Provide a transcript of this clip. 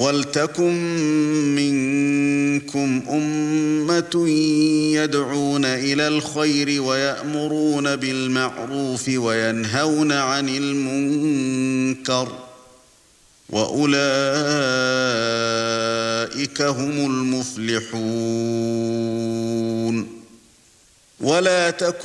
وَلْتَكُن مِّنكُمْ أُمَّةٌ يَدْعُونَ إِلَى الْخَيْرِ وَيَأْمُرُونَ بِالْمَعْرُوفِ وَيَنْهَوْنَ عَنِ الْمُنكَرِ ۚ وَأُولَئِكَ هُمُ الْمُفْلِحُونَ.